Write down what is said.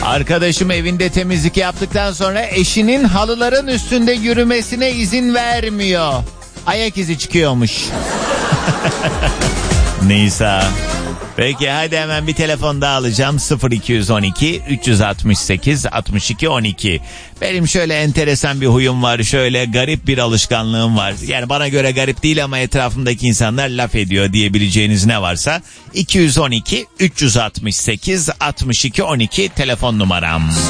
Arkadaşım evinde temizlik yaptıktan sonra eşinin halıların üstünde yürümesine izin vermiyor. Ayak izi çıkıyormuş. Neyse. Peki hadi hemen bir telefon daha alacağım. 0212 368 62 12. Benim şöyle enteresan bir huyum var. Şöyle garip bir alışkanlığım var. Yani bana göre garip değil ama etrafımdaki insanlar laf ediyor diyebileceğiniz ne varsa. 212 368 62 12 telefon numaram.